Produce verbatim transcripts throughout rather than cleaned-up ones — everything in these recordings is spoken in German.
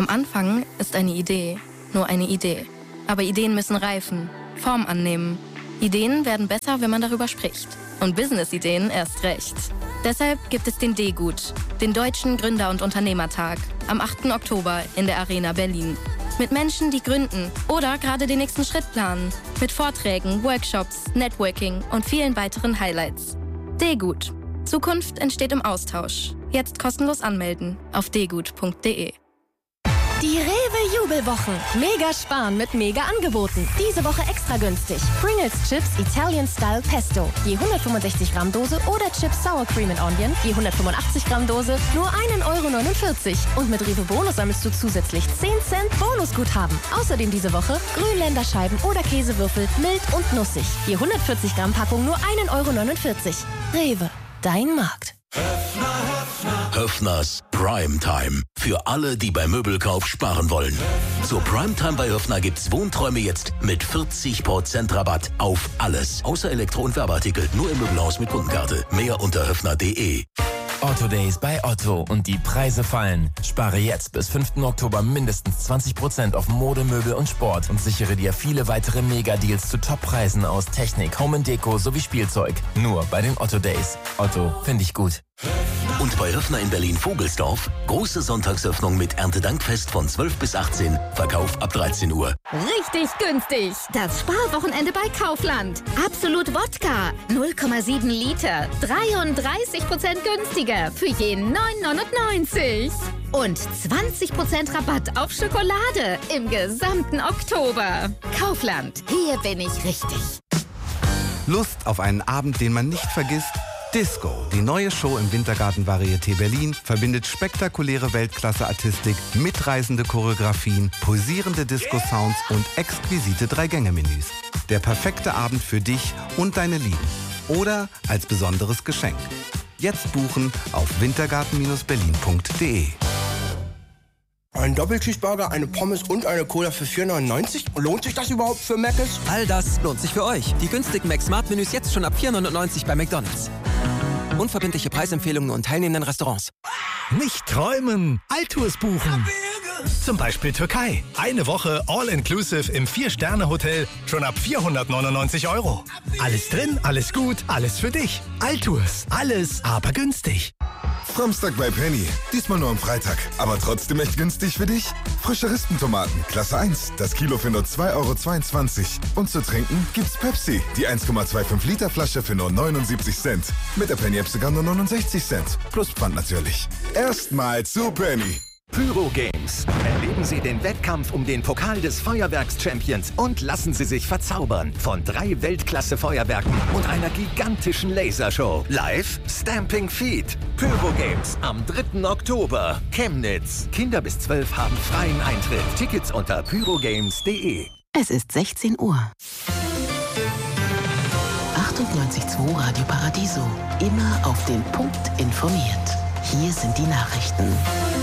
Am Anfang ist eine Idee nur eine Idee. Aber Ideen müssen reifen, Form annehmen. Ideen werden besser, wenn man darüber spricht. Und Business-Ideen erst recht. Deshalb gibt es den D-Gut, den Deutschen Gründer- und Unternehmertag, am achten Oktober in der Arena Berlin. Mit Menschen, die gründen oder gerade den nächsten Schritt planen. Mit Vorträgen, Workshops, Networking und vielen weiteren Highlights. D-Gut. Zukunft entsteht im Austausch. Jetzt kostenlos anmelden auf d gut punkt d e. Die Rewe-Jubelwochen. Mega sparen mit Mega-Angeboten. Diese Woche extra günstig. Pringles Chips Italian Style Pesto. Je hundertfünfundsechzig Gramm Dose oder Chips Sour Cream and Onion. Je hundertfünfundachtzig Gramm Dose. Nur ein Euro neunundvierzig. Und mit Rewe Bonus sammelst du zusätzlich zehn Cent Bonusguthaben. Außerdem diese Woche Grünländerscheiben oder Käsewürfel. Mild und nussig. Je hundertvierzig Gramm Packung nur ein Euro neunundvierzig. Rewe. Dein Markt. Höffners Primetime. Für alle, die beim Möbelkauf sparen wollen. Zur Primetime bei Höffner gibt's Wohnträume jetzt mit vierzig Prozent Rabatt auf alles. Außer Elektro- und Werbeartikel. Nur im Möbelhaus mit Kundenkarte. Mehr unter höffner punkt de. Otto Days bei Otto und die Preise fallen. Spare jetzt bis fünften Oktober mindestens zwanzig Prozent auf Mode, Möbel und Sport und sichere dir viele weitere Mega-Deals zu Top-Preisen aus Technik, Home und Deko sowie Spielzeug. Nur bei den Otto Days. Otto, finde ich gut. Und bei Höffner in Berlin-Vogelsdorf, große Sonntagsöffnung mit Erntedankfest von zwölf bis achtzehn, Verkauf ab dreizehn Uhr. Richtig günstig! Das Sparwochenende bei Kaufland. Absolut Wodka, null Komma sieben Liter, dreiunddreißig Prozent günstiger für jeden neun neunundneunzig. Und zwanzig Prozent Rabatt auf Schokolade im gesamten Oktober. Kaufland, hier bin ich richtig. Lust auf einen Abend, den man nicht vergisst? Disco, die neue Show im Wintergarten Varieté Berlin, verbindet spektakuläre Weltklasse-Artistik, mitreißende Choreografien, pulsierende Disco-Sounds und exquisite Drei-Gänge-Menüs. Der perfekte Abend für dich und deine Lieben. Oder als besonderes Geschenk. Jetzt buchen auf wintergarten berlin punkt de. Ein Doppelcheeseburger, eine Pommes und eine Cola für vier neunundneunzig? Lohnt sich das überhaupt für Mc's? All das lohnt sich für euch. Die günstigen Mac-Smart-Menüs jetzt schon ab vier neunundneunzig bei McDonald's. Unverbindliche Preisempfehlungen und teilnehmenden Restaurants. Nicht träumen, Alltours buchen. Zum Beispiel Türkei. Eine Woche All-Inclusive im Vier-Sterne-Hotel schon ab vierhundertneunundneunzig Euro. Alles drin, alles gut, alles für dich. Alltours, alles aber günstig. Samstag bei Penny. Diesmal nur am Freitag. Aber trotzdem echt günstig für dich? Frische Rispentomaten, Klasse eins. Das Kilo für nur zwei Euro zweiundzwanzig. Und zu trinken gibt's Pepsi. Die eins Komma fünfundzwanzig Liter Flasche für nur neunundsiebzig Cent. Mit der Penny-App sogar nur neunundsechzig Cent. Plus Pfand natürlich. Erstmal zu Penny. Pyro Games. Erleben Sie den Wettkampf um den Pokal des Feuerwerks-Champions und lassen Sie sich verzaubern von drei Weltklasse-Feuerwerken und einer gigantischen Lasershow. Live Stamping Feet. Pyro Games am dritten Oktober. Chemnitz. Kinder bis zwölf haben freien Eintritt. Tickets unter pyrogames punkt de. Es ist sechzehn Uhr. achtundneunzig Komma zwei Radio Paradiso. Immer auf den Punkt informiert. Hier sind die Nachrichten.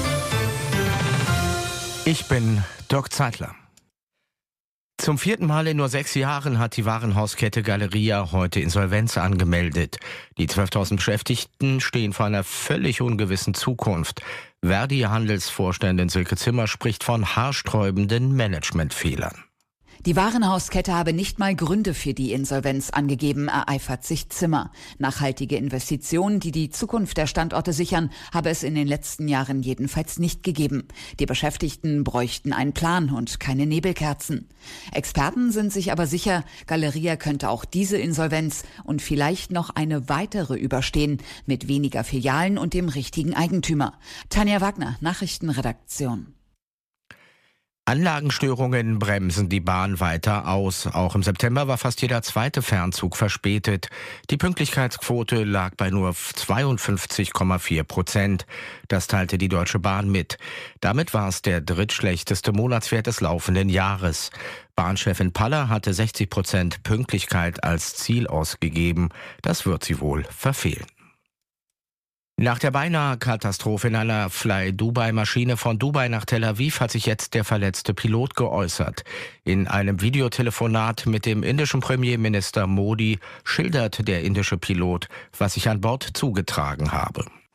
Ich bin Dirk Zeitler. Zum vierten Mal in nur sechs Jahren hat die Warenhauskette Galeria heute Insolvenz angemeldet. Die zwölftausend Beschäftigten stehen vor einer völlig ungewissen Zukunft. Verdi-Handelsvorständin Silke Zimmer spricht von haarsträubenden Managementfehlern. Die Warenhauskette habe nicht mal Gründe für die Insolvenz angegeben, ereifert sich Zimmer. Nachhaltige Investitionen, die die Zukunft der Standorte sichern, habe es in den letzten Jahren jedenfalls nicht gegeben. Die Beschäftigten bräuchten einen Plan und keine Nebelkerzen. Experten sind sich aber sicher, Galeria könnte auch diese Insolvenz und vielleicht noch eine weitere überstehen, mit weniger Filialen und dem richtigen Eigentümer. Tanja Wagner, Nachrichtenredaktion. Anlagenstörungen bremsen die Bahn weiter aus. Auch im September war fast jeder zweite Fernzug verspätet. Die Pünktlichkeitsquote lag bei nur zweiundfünfzig Komma vier Prozent. Das teilte die Deutsche Bahn mit. Damit war es der drittschlechteste Monatswert des laufenden Jahres. Bahnchefin Paller hatte sechzig Prozent Pünktlichkeit als Ziel ausgegeben. Das wird sie wohl verfehlen. Nach der Beinahe-Katastrophe in einer Fly-Dubai-Maschine von Dubai nach Tel Aviv hat sich jetzt der verletzte Pilot geäußert. In einem Videotelefonat mit dem indischen Premierminister Modi schildert der indische Pilot, was sich an Bord zugetragen habe.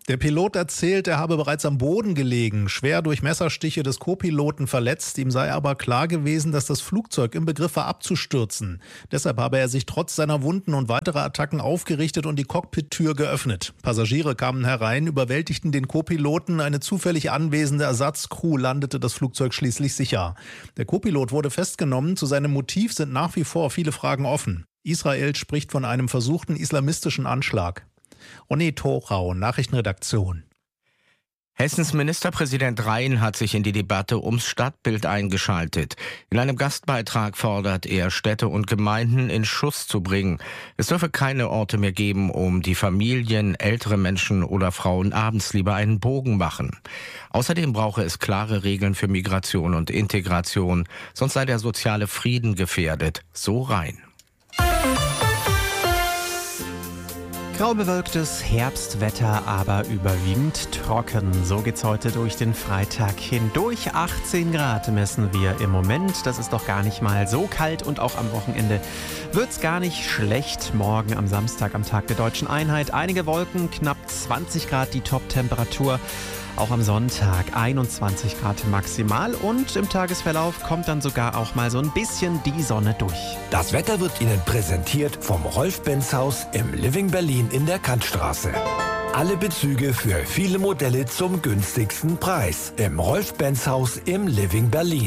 Der Pilot erzählt, er habe bereits am Boden gelegen, schwer durch Messerstiche des Co-Piloten verletzt. Ihm sei aber klar gewesen, dass das Flugzeug im Begriff war abzustürzen. Deshalb habe er sich trotz seiner Wunden und weiterer Attacken aufgerichtet und die Cockpit-Tür geöffnet. Passagiere kamen herein, überwältigten den Co-Piloten. Eine zufällig anwesende Ersatzcrew landete das Flugzeug schließlich sicher. Der Co-Pilot wurde festgenommen. Zu seinem Motiv sind nach wie vor viele Fragen offen. Israel spricht von einem versuchten islamistischen Anschlag. Ronny Thorau, Nachrichtenredaktion. Hessens Ministerpräsident Rhein hat sich in die Debatte ums Stadtbild eingeschaltet. In einem Gastbeitrag fordert er, Städte und Gemeinden in Schuss zu bringen. Es dürfe keine Orte mehr geben, um die Familien, ältere Menschen oder Frauen abends lieber einen Bogen machen. Außerdem brauche es klare Regeln für Migration und Integration, sonst sei der soziale Frieden gefährdet, so Rhein. Grau bewölktes Herbstwetter, aber überwiegend trocken. So geht's heute durch den Freitag hindurch. achtzehn Grad messen wir im Moment. Das ist doch gar nicht mal so kalt und auch am Wochenende wird's gar nicht schlecht. Morgen am Samstag, am Tag der Deutschen Einheit, einige Wolken, knapp zwanzig Grad die Top-Temperatur. Auch am Sonntag einundzwanzig Grad maximal und im Tagesverlauf kommt dann sogar auch mal so ein bisschen die Sonne durch. Das Wetter wird Ihnen präsentiert vom Rolf-Benz-Haus im Living Berlin in der Kantstraße. Alle Bezüge für viele Modelle zum günstigsten Preis im Rolf-Benz-Haus im Living Berlin.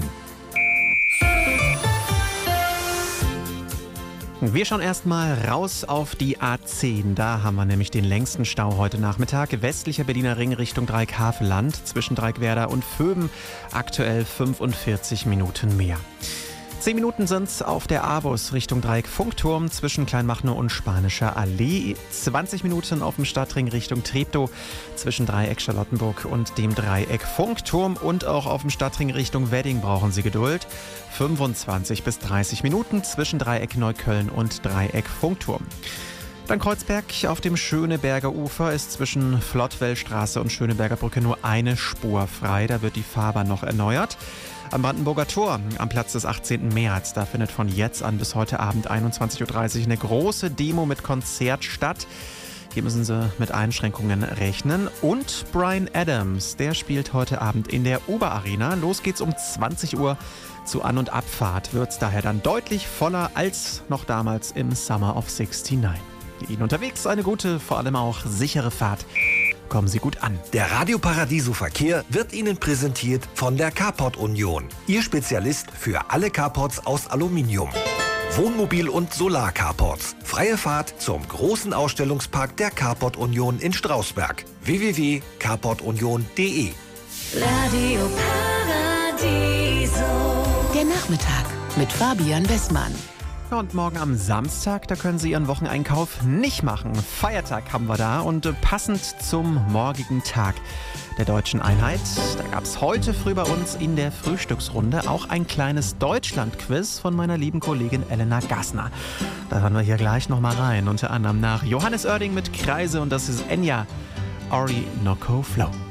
Wir schauen erstmal raus auf die A zehn. Da haben wir nämlich den längsten Stau heute Nachmittag. Westlicher Berliner Ring Richtung Dreieckhaveland zwischen Dreieckwerder und Vöben. Aktuell fünfundvierzig Minuten mehr. Zehn Minuten sind es auf der A-Bus Richtung Dreieck Funkturm zwischen Kleinmachnow und Spanischer Allee. zwanzig Minuten auf dem Stadtring Richtung Treptow zwischen Dreieck Charlottenburg und dem Dreieck Funkturm. Und auch auf dem Stadtring Richtung Wedding brauchen Sie Geduld. fünfundzwanzig bis dreißig Minuten zwischen Dreieck Neukölln und Dreieck Funkturm. Dann Kreuzberg auf dem Schöneberger Ufer ist zwischen Flottwellstraße und Schöneberger Brücke nur eine Spur frei. Da wird die Fahrbahn noch erneuert. Am Brandenburger Tor, am Platz des achtzehnten März, da findet von jetzt an bis heute Abend einundzwanzig Uhr dreißig eine große Demo mit Konzert statt. Hier müssen Sie mit Einschränkungen rechnen. Und Bryan Adams, der spielt heute Abend in der Oberarena. Los geht's um zwanzig Uhr. Zu An- und Abfahrt wird's daher dann deutlich voller als noch damals im Summer of sixty-nine. Ihnen unterwegs eine gute, vor allem auch sichere Fahrt. Kommen Sie gut an. Der Radio Paradiso Verkehr wird Ihnen präsentiert von der Carport Union. Ihr Spezialist für alle Carports aus Aluminium. Wohnmobil- und Solar-Carports. Freie Fahrt zum großen Ausstellungspark der Carport Union in Strausberg. w w w punkt carport union punkt d e Radio Paradiso. Der Nachmittag mit Fabian Westmann. Und morgen am Samstag, da können Sie Ihren Wocheneinkauf nicht machen. Feiertag haben wir da und passend zum morgigen Tag der Deutschen Einheit, da gab es heute früh bei uns in der Frühstücksrunde auch ein kleines Deutschland-Quiz von meiner lieben Kollegin Elena Gassner. Da hören wir hier gleich nochmal rein, unter anderem nach Johannes Oerding mit Kreise und das ist Enya Orinoco Flow.